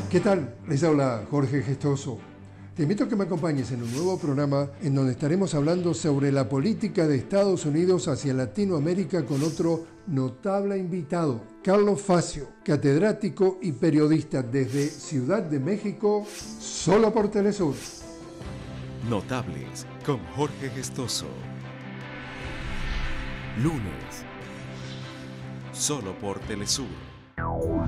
¿Qué tal? Les habla Jorge Gestoso. Te invito a que me acompañes en un nuevo programa en donde estaremos hablando sobre la política de Estados Unidos hacia Latinoamérica con otro notable invitado, Carlos Facio, catedrático y periodista desde Ciudad de México, solo por Telesur. Notables con Jorge Gestoso. Lunes, solo por Telesur.